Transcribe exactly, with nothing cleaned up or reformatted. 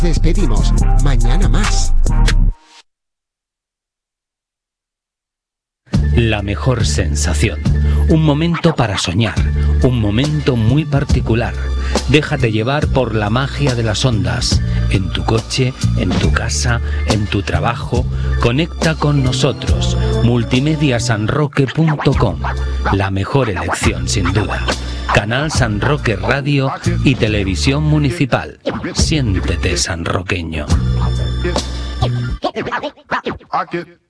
Despedimos. Mañana más. La mejor sensación. Un momento para soñar. Un momento muy particular. Déjate llevar por la magia de las ondas. En tu coche, en tu casa, en tu trabajo. Conecta con nosotros. multimedia san roque punto com. La mejor elección, sin duda. Canal San Roque Radio y Televisión Municipal. Siéntete sanroqueño.